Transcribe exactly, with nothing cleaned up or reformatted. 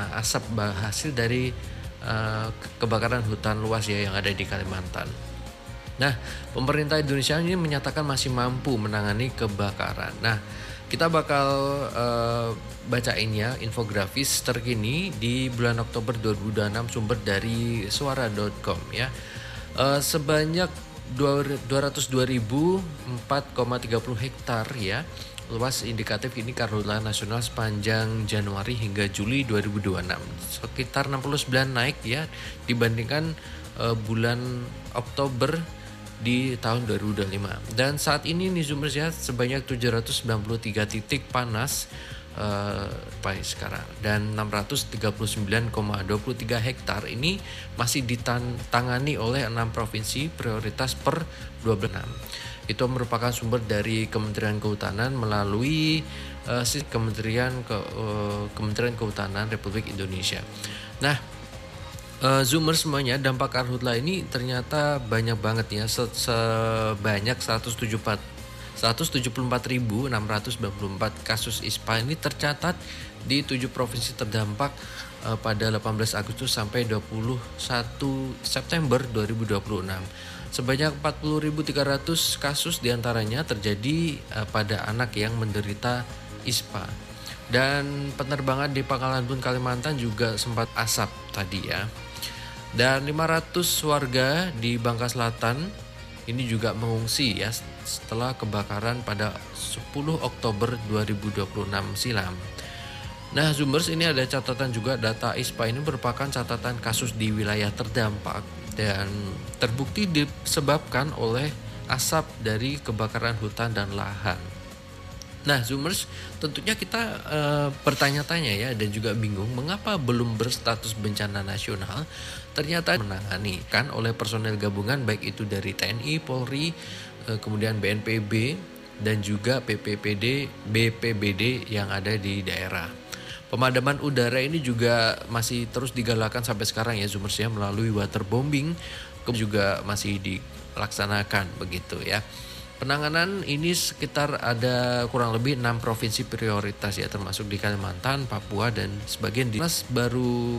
uh, asap hasil dari uh, kebakaran hutan luas ya yang ada di Kalimantan. Nah, pemerintah Indonesia ini menyatakan masih mampu menangani kebakaran. Nah, kita bakal uh, bacain ya infografis terkini di bulan Oktober dua ribu dua puluh enam, sumber dari suara dot com ya. Uh, sebanyak dua ratus dua ribu empat koma tiga puluh hektar ya luas indikatif ini karhutla nasional sepanjang Januari hingga Juli dua ribu dua puluh enam, sekitar enam puluh sembilan naik ya dibandingkan uh, bulan Oktober di tahun dua ribu dua puluh lima. Dan saat ini nih Zoomers ya, sebanyak tujuh ratus sembilan puluh tiga titik panas uh, pai sekarang, dan enam ratus tiga puluh sembilan koma dua tiga hektar ini masih ditangani oleh enam provinsi prioritas per dua belas enam. Itu merupakan sumber dari Kementerian Kehutanan melalui uh, Kementerian Ke, uh, Kementerian Kehutanan Republik Indonesia. Nah, Uh, Zoomer semuanya, dampak karhutla ini ternyata banyak banget ya, sebanyak seratus tujuh puluh empat ribu enam ratus sembilan puluh empat kasus I S P A ini tercatat di tujuh provinsi terdampak uh, pada delapan belas Agustus sampai dua puluh satu September dua ribu dua puluh enam. Sebanyak empat puluh ribu tiga ratus kasus diantaranya terjadi uh, pada anak yang menderita I S P A. Dan penerbangan di Pangkalan Bun, Kalimantan juga sempat asap tadi ya. Dan lima ratus warga di Bangka Selatan ini juga mengungsi ya setelah kebakaran pada sepuluh Oktober dua ribu dua puluh enam silam. Nah, Zoomers, ini ada catatan juga, data I S P A ini merupakan catatan kasus di wilayah terdampak dan terbukti disebabkan oleh asap dari kebakaran hutan dan lahan. Nah, Zoomers, tentunya kita uh, bertanya-tanya ya dan juga bingung mengapa belum berstatus bencana nasional. Ternyata menangani kan oleh personel gabungan baik itu dari T N I, Polri, uh, kemudian B N P B dan juga P P P D, B P B D yang ada di daerah. Pemadaman udara ini juga masih terus digalakan sampai sekarang ya Zoomers ya, melalui waterbombing juga masih dilaksanakan begitu ya. Penanganan ini sekitar ada kurang lebih enam provinsi prioritas ya, termasuk di Kalimantan, Papua, dan sebagian di Mas baru